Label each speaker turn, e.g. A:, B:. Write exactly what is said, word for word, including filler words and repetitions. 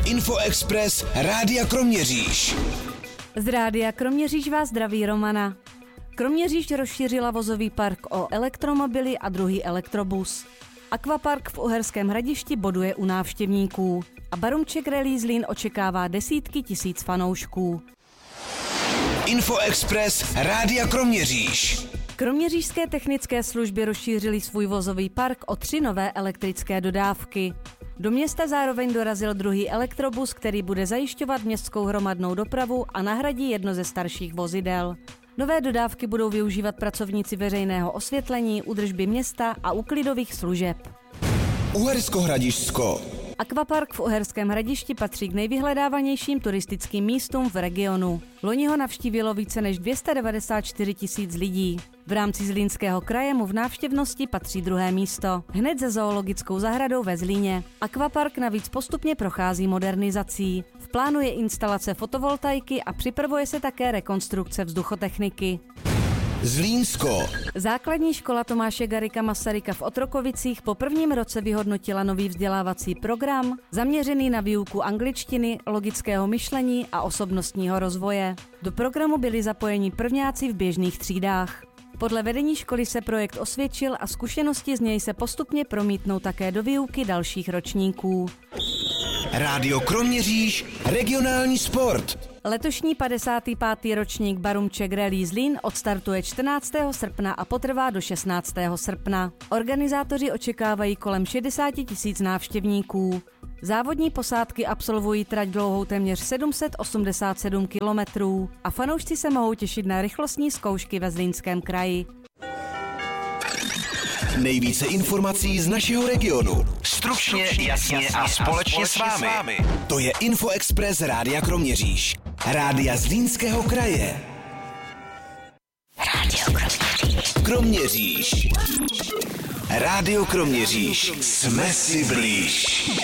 A: Info Express Rádia Kroměříž.
B: Z Rádia Kroměříž vás zdraví Romana. Kroměříž rozšířila vozový park o elektromobily a druhý elektrobus. Aquapark v Uherském Hradišti boduje u návštěvníků a Barumček Rally Zlín očekává desítky tisíc fanoušků.
A: Info Express Rádia Kroměříž.
B: Kroměřížské technické služby rozšířily svůj vozový park o tři nové elektrické dodávky. Do města zároveň dorazil druhý elektrobus, který bude zajišťovat městskou hromadnou dopravu a nahradí jedno ze starších vozidel. Nové dodávky budou využívat pracovníci veřejného osvětlení, údržby města a úklidových služeb.
A: Uhersko-Hradišťsko.
B: Aquapark v Uherském Hradišti patří k nejvyhledávanějším turistickým místům v regionu. Loni ho navštívilo více než dvě stě devadesát čtyři tisíc lidí. V rámci Zlínského kraje mu v návštěvnosti patří druhé místo, hned za zoologickou zahradou ve Zlíně. Aquapark navíc postupně prochází modernizací. V plánu je instalace fotovoltaiky a připravuje se také rekonstrukce vzduchotechniky.
A: Zlínsko.
B: Základní škola Tomáše Garrigua Masaryka v Otrokovicích po prvním roce vyhodnotila nový vzdělávací program zaměřený na výuku angličtiny, logického myšlení a osobnostního rozvoje. Do programu byli zapojeni prvňáci v běžných třídách. Podle vedení školy se projekt osvědčil a zkušenosti z něj se postupně promítnou také do výuky dalších ročníků.
A: Rádio Kroměříž, regionální sport.
B: Letošní padesátý pátý ročník Barumček Rally Zlín odstartuje čtrnáctého srpna a potrvá do šestnáctého srpna. Organizátoři očekávají kolem šedesát tisíc návštěvníků. Závodní posádky absolvují trať dlouhou téměř sedm set osmdesát sedm kilometrů a fanoušci se mohou těšit na rychlostní zkoušky ve Zlínském kraji.
A: Nejvíce informací z našeho regionu. Stručně, jasně a společně s vámi. To je Info Express Rádia Kroměříž. Rádia Zlínského kraje. Rádio Kroměříž. Kroměříž. Rádio Kroměříž. Jsme si blíž.